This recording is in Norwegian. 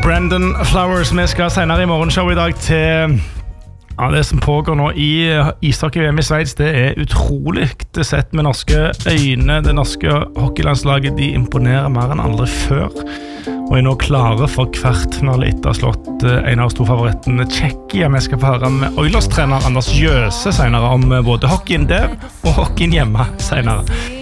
Brandon Flowers. Vi skal senere I morgenshow I dag til det som pågår nå I ishockey-VM I Sveits. Det utrolig sett med norske øyne. Det norske hockeylandslaget de imponerer mer enn aldri før. Og nå klare for kvartfinale etter å ha slått en av storfavorittene Tsjekkia. Vi skal få høre med Oilers-trener Anders Jøse senere om både hockeyen der og hockeyen hjemme senere.